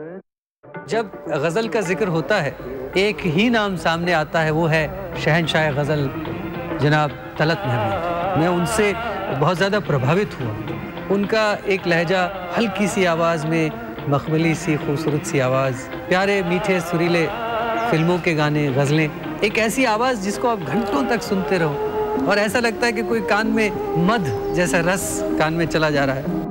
जब गज़ल का जिक्र होता है एक ही नाम सामने आता है, वो है शहंशाह गज़ल जनाब तलत महमूद। मैं उनसे बहुत ज़्यादा प्रभावित हुआ। उनका एक लहजा, हल्की सी आवाज़ में मखमली सी खूबसूरत सी आवाज़, प्यारे मीठे सुरीले फिल्मों के गाने, गज़लें, एक ऐसी आवाज़ जिसको आप घंटों तक सुनते रहो और ऐसा लगता है कि कोई कान में मध जैसा रस कान में चला जा रहा है।